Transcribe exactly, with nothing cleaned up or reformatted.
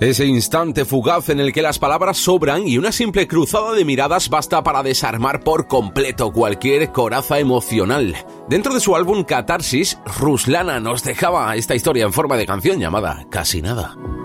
Ese instante fugaz en el que las palabras sobran y una simple cruzada de miradas basta para desarmar por completo cualquier coraza emocional. Dentro de su álbum Catarsis, Ruslana nos dejaba esta historia en forma de canción llamada Casi Nada.